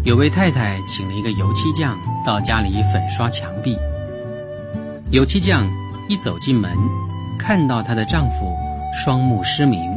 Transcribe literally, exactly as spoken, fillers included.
有位太太请了一个油漆匠到家里粉刷墙壁。油漆匠一走进门，看到她的丈夫双目失明，